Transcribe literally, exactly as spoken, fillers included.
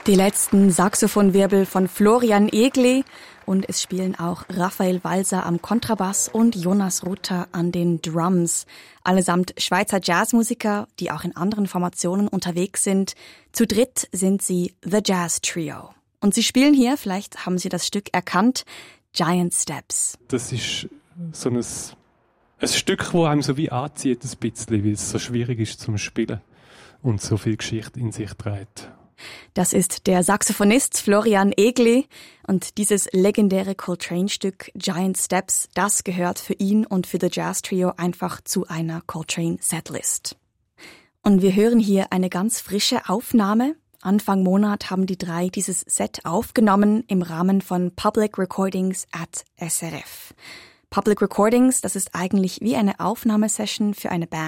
Die letzten Saxophonwirbel von Florian Egli und es spielen auch Raphael Walser am Kontrabass und Jonas Ruther an den Drums. Allesamt Schweizer Jazzmusiker, die auch in anderen Formationen unterwegs sind. Zu dritt sind sie The Jazz Trio. Und sie spielen hier, vielleicht haben Sie das Stück erkannt, Giant Steps. Das ist so ein, ein Stück, das einem so wie anzieht, ein bisschen, weil es so schwierig ist zum Spielen und so viel Geschichte in sich trägt. Das ist der Saxophonist Florian Egli und dieses legendäre Coltrane-Stück Giant Steps, das gehört für ihn und für The Jazz Trio einfach zu einer Coltrane-Setlist. Und wir hören hier eine ganz frische Aufnahme. Anfang Monat haben die drei dieses Set aufgenommen im Rahmen von Public Recordings at S R F. Public Recordings, das ist eigentlich wie eine Aufnahmesession für eine Band.